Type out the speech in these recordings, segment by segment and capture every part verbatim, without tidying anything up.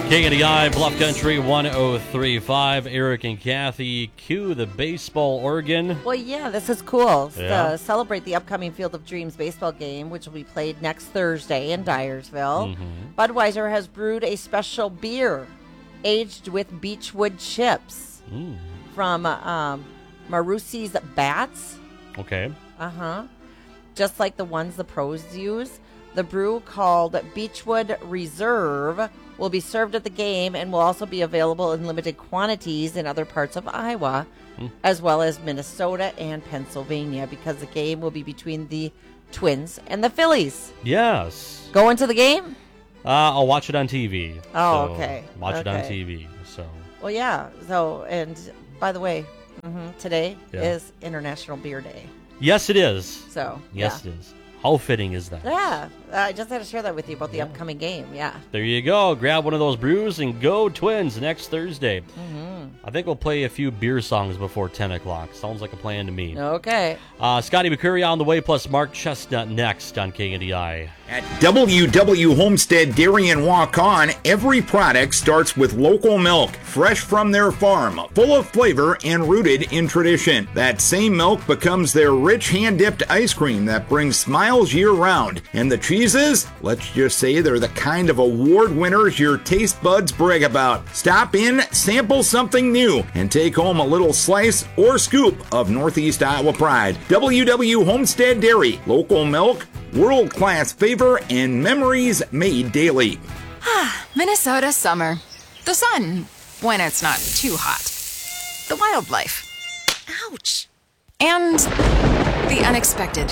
K N E I, Bluff Country, one oh three point five. Eric and Kathy, cue the baseball organ. Well, yeah, this is cool. Yeah. To celebrate the upcoming Field of Dreams baseball game, which will be played next Thursday in Dyersville, Mm-hmm. Budweiser has brewed a special beer aged with beechwood chips Mm. from um, Marussi's Bats. Okay. Uh-huh. Just like the ones the pros use. The brew called Beechwood Reserve will be served at the game and will also be available in limited quantities in other parts of Iowa, Hmm. as well as Minnesota and Pennsylvania, because the game will be between the Twins and the Phillies. Yes. Going to the game? Uh, I'll watch it on T V. Oh, So, okay. Watch it on Okay. T V. So. Well, yeah. So, and by the way, hmm today Yeah. is International Beer Day. Yes, it is. So, Yes, yeah. it is. How fitting is that? Yeah, I just had to share that with you about the Yeah. upcoming game. Yeah. There you go. Grab one of those brews and go Twins next Thursday. Mm-hmm. I think we'll play a few beer songs before ten o'clock. Sounds like a plan to me. Okay. Uh, Scotty McCurry on the way, plus Mark Chestnut next on K N D I. At W W Homestead Dairy and Walk On, every product starts with local milk, fresh from their farm, full of flavor and rooted in tradition. That same milk becomes their rich hand-dipped ice cream that brings smiles year-round. And the cheeses? Let's just say they're the kind of award winners your taste buds brag about. Stop in, sample something new, and take home a little slice or scoop of Northeast Iowa pride. W W Homestead Dairy, local milk, world-class flavor, and memories made daily. Minnesota summer. The sun, when it's not too hot. The wildlife. Ouch. And the unexpected.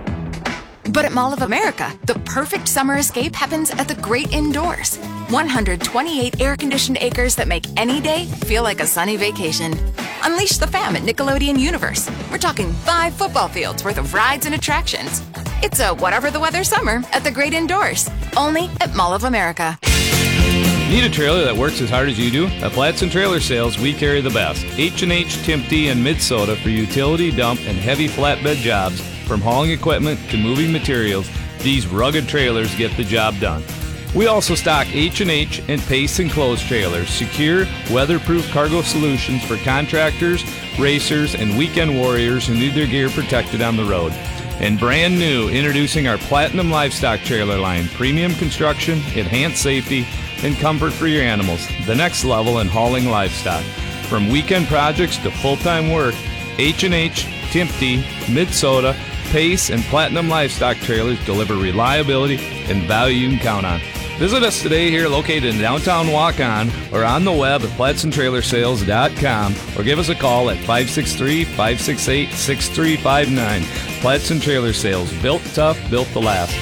But at Mall of America, the perfect summer escape happens at the great indoors. one hundred twenty-eight air-conditioned acres that make any day feel like a sunny vacation. Unleash the fam at Nickelodeon Universe. We're talking five football fields worth of rides and attractions. It's a whatever the weather summer at the great indoors. Only at Mall of America. Need a trailer that works as hard as you do? At Flats and Trailer Sales, we carry the best. H and H, Timpty, and Minnesota for utility, dump, and heavy flatbed jobs. From hauling equipment to moving materials, these rugged trailers get the job done. We also stock H and H and Pace Enclosed trailers, secure, weatherproof cargo solutions for contractors, racers, and weekend warriors who need their gear protected on the road. And brand new, introducing our Platinum Livestock trailer line, premium construction, enhanced safety, and comfort for your animals. The next level in hauling livestock. From weekend projects to full-time work, H and H, Timpty, Minnesota, Pace, and Platinum Livestock trailers deliver reliability and value you can count on. Visit us today here located in downtown Waukon or on the web at flats and trailer sales dot com or give us a call at five six three, five six eight, six three five nine. Flats and Trailer Sales, built tough, built to last.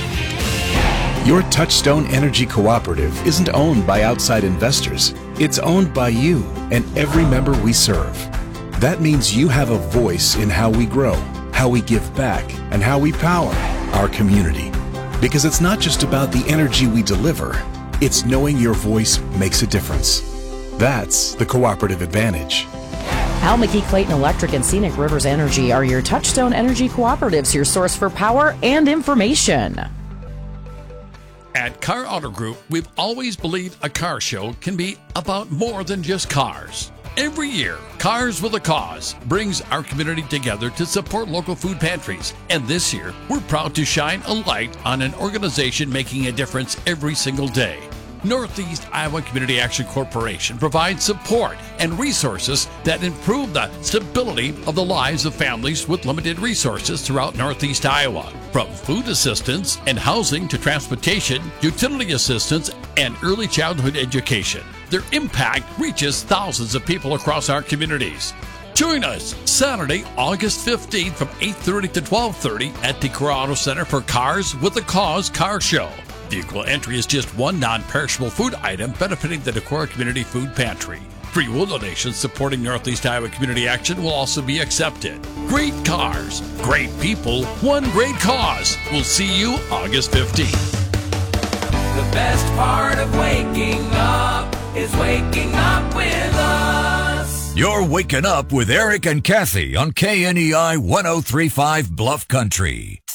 Your Touchstone Energy Cooperative isn't owned by outside investors. It's owned by you and every member we serve. That means you have a voice in how we grow, how we give back, and how we power our community. Because it's not just about the energy we deliver, it's knowing your voice makes a difference. That's the cooperative advantage. Al McKee Clayton Electric and Scenic Rivers Energy are your Touchstone Energy Cooperatives, your source for power and information. At Car Auto Group, we've always believed a car show can be about more than just cars. Every year, Cars with a Cause brings our community together to support local food pantries. And this year, we're proud to shine a light on an organization making a difference every single day. Northeast Iowa Community Action Corporation provides support and resources that improve the stability of the lives of families with limited resources throughout Northeast Iowa. From food assistance and housing to transportation, utility assistance, and early childhood education, their impact reaches thousands of people across our communities. Join us Saturday, August fifteenth from eight thirty to twelve thirty at the Corrado Center for Cars with a Cause Car Show. Vehicle entry is just one non-perishable food item benefiting the Decorah Community Food Pantry. Free will donations supporting Northeast Iowa Community Action will also be accepted. Great cars, great people, one great cause. We'll see you August fifteenth. The best part of waking up is waking up with us. You're waking up with Eric and Kathy on K N E I one oh three point five Bluff Country.